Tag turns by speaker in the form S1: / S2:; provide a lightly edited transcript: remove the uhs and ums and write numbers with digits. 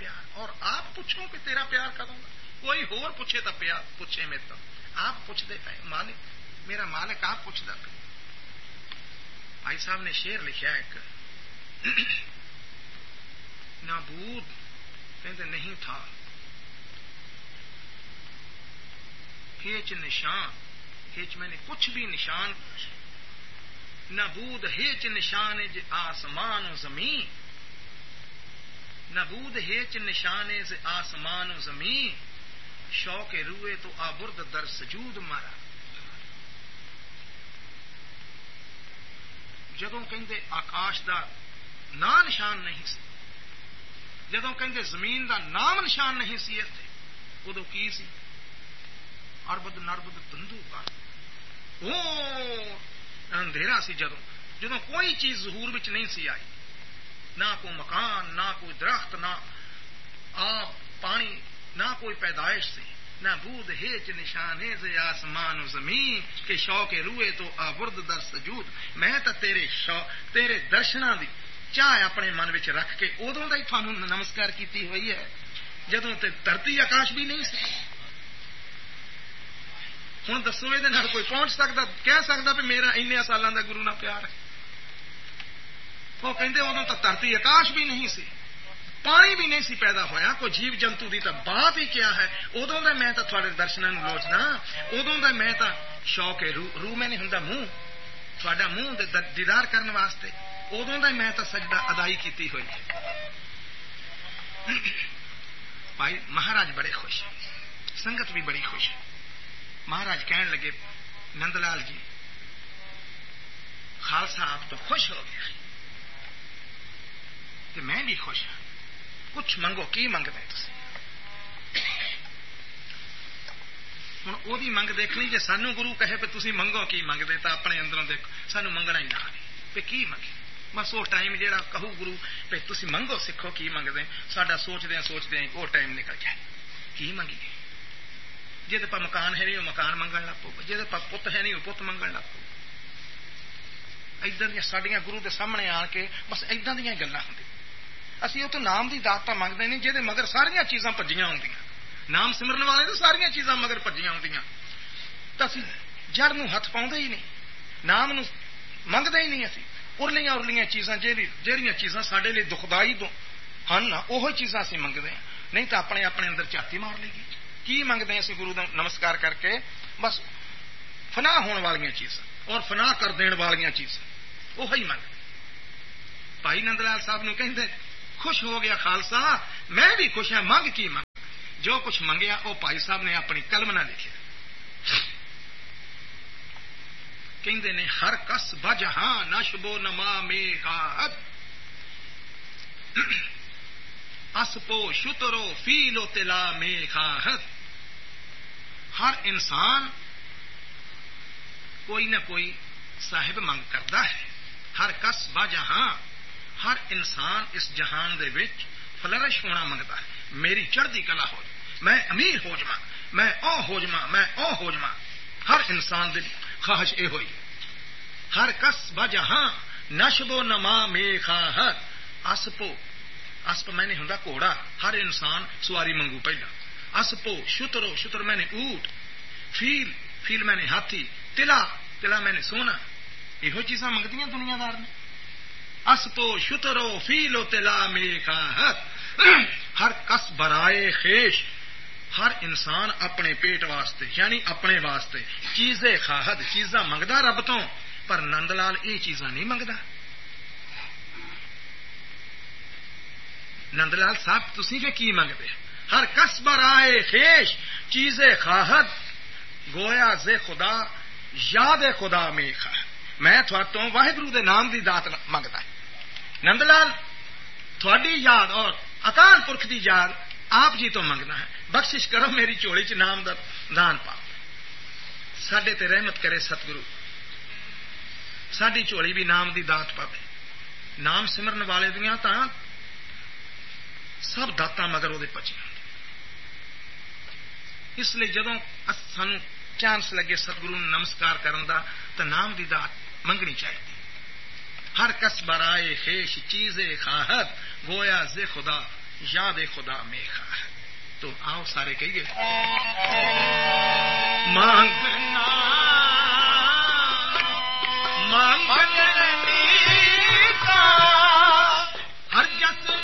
S1: پیار. اور آپ پوچھو کہ تیرا پیار کدوں گا. کوئی ہور پوچھے تو پیار پوچھے میرے تو آپ پوچھتے پے مالک میرا مالک آپ پوچھتا پہ. بھائی صاحب نے شعر لکھا ایک نابود کہتے نہیں تھا ہیچ نشان ہیچ میں نے کچھ بھی نشان نابود ہیچ نشان ز آسمان و زمین نابود ہیچ نشان ز آسمان و زمین شوق روئے تو آبرد در سجود مارا. جدوں کہندے آکاش دا نام نشان نہیں سی جدوں کہندے زمین دا نام نشان نہیں سی اتنے ادو کی سی اربد نربد تندو کر او اندھیرا سی. جدوں کوئی چیز ظہور وچ نہیں سی آئی نہ کوئی مکان نہ کوئی درخت نہ آب پانی نہ کوئی پیدائش سی نہ بود ہیچ نشانے ز آسمان و زمین کہ شوق روئے تو آبرد در سجود. میں تو تیرے درشناں دی چاہ اپنے من وچ رکھ کے ادوں دا ہی تھانوں نمسکار کیتی ہوئی ہے جدوں تے دھرتی آکاش بھی نہیں سی. ہوں دسو یہ کوئی پہنچ سکتا کہہ سکتا بھی میرا ان سالوں کا گرو نال پیار ہے. وہ کہندے ادوں تک دھرتی آکاش بھی نہیں سی پانی بھی نہیں سی پیدا ہویا کوئی جیو جنتو دی تو بات ہی کیا ہے. ادوں دا میں تھوڑے درشناں نوں لوچنا ادوں دا میں شوق ہے روح میں نہیں ہوندا منہ تھوڑا منہ دیدار کرنے واسطے ادوں دا میں سجدہ ادائی کیتی ہوئی ہے. بھائی مہاراج بڑے خوش سنگت بھی بڑی خوش. مہاراج کہنے لگے نند لال جی خالصہ آپ تو خوش ہو گیا کہ میں بھی خوش ہوں. کچھ منگو کی منگتے تسی ہوں وہی منگ دیکھنی جی سانو گرو کہے پہ تسی منگو کی منگتے تو اپنے اندروں دیکھو سانو منگنا ہی نہ آئے پہ کی منگے. بس وہ ٹائم جہاں کہو گرو پہ تسی منگو سیکھو کی منگتے ساڈا سوچدے وہ ٹائم نکل جائے کی منگیے. جی پا مکان ہے نہیں وہ مکان منگن لگ پو جی پا پت ہے نہیں وہ پت منگن لگ پو. ادھر دیا سڈیا گرو کے سامنے آ کے بس ادا دیا گلا ہوں اسی وہ تو نام کی دات منگتے نہیں جہد مگر ساریا چیزاں پجیاں ہوں نام سمرن والے تو ساریا چیزاں مگر پجیاں ہوں تو اسی جڑ نو ہاتھ پاؤں ہی نہیں نام نو منگتے ہی نہیں اسی ارلیاں ارلیاں چیزاں جہاں چیزاں سارے لیے دکھدائی ہن وہ چیزاں اسی منگتے ہیں نہیں تو اپنے اپنے اندر جاتی مار لے گی. کی منگتے ہیں اسی گرو کا نمسکار کر کے بس فنا ہونے والی چیزاں اور فنا کر دین والی چیزاں وہی منگ. بھائی نند لال صاحب نو کہندے خوش ہو گیا خالصہ میں بھی خوش ہوں منگ کی منگ جو کچھ منگیا وہ بھائی صاحب نے اپنی قلم نہ لکھا. کہندے نے ہر کس بجہاں نشبو نما میغات اسپو شترو فیلو تلا میغات. ہر انسان کوئی نہ کوئی صاحب منگ کرتا ہے. ہر کس بجہاں ہر انسان اس جہان دے وچ فلرش ہونا منگتا ہے. میری چڑھتی کلا ہو میں امیر ہو جما میں او ہو جما میں او ہو جما. ہر انسان دی خواہش یہ ہوئی. ہر کس بجہاں نشبو نما میغات اسپو اسپ میں نے ہوں گھوڑا ہر انسان سواری منگو پہلا. اسپو شترو شتر میں نے اونٹ فیل فیل میں نے ہاتھی تلا تلا میں نے سونا. یہ چیزاں منگتی ہیں دنیا دار نے. اسپو شترو فیلو تلا میغات. ہر کس برائے خیش ہر انسان اپنے پیٹ واسطے یعنی اپنے واسطے چیزیں خواہد چیزاں منگتا رب تو پر نند لال یہ چیزاں نہیں منگتا. نند لال صاحب تسی کہ کی منگتے ہر کس برائے خیش چیزیں خواہد گویا زے خدا یاد خدا میں خواہد. میں تو واحگرو دے نام دی دات منگتا ہے. نند لال تھوڑی یاد اور اکال پرکھ دی یاد آپ جی تو منگنا ہے. بخشش کرو میری چوڑی چ نام دا دان پا ساڈے تے رحمت کرے ستگرو ساڈی چوڑی بھی نام دی دات پاوے. نام سمرن والے دیاں تاں سب داتا مگر وہ پچی. اس لیے جدوں سانو چانس لگے ستگرو نمسکار کرن دا تو نام دی دات منگنی چاہیے. ہر کس برائے خیش چیزیں خواہد گویا زے خدا یاد خدا میں خواہ. تو آؤ سارے کہیے مانگ